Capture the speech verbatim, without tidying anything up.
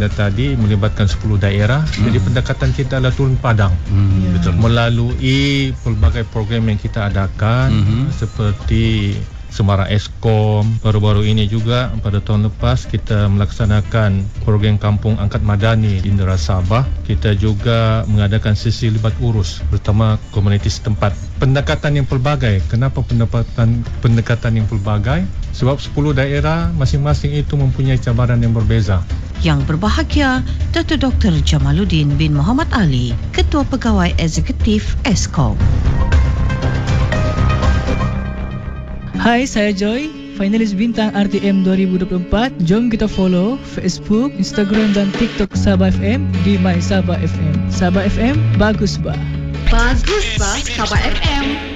anda tadi melibatkan sepuluh daerah. Hmm. Jadi pendekatan kita adalah turun padang. Hmm. Betul. Melalui pelbagai program yang kita adakan, hmm. seperti Semarang Eskom. Baru-baru ini juga pada tahun lepas kita melaksanakan program Kampung Angkat Madani di Indera Sabah. Kita juga mengadakan sesi libat urus bersama komuniti setempat. Pendekatan yang pelbagai. Kenapa pendekatan pendekatan yang pelbagai? Sebab sepuluh daerah masing-masing itu mempunyai cabaran yang berbeza. Yang berbahagia Datuk Doktor Jamaluddin bin Muhammad Ali, Ketua Pegawai Eksekutif Eskom. Hai, saya Joy, finalis bintang R T M dua ribu dua puluh empat. Jom kita follow Facebook, Instagram dan TikTok Sabah F M di My Sabah F M. Sabah F M, bagus bah. Bagus bah Sabah F M.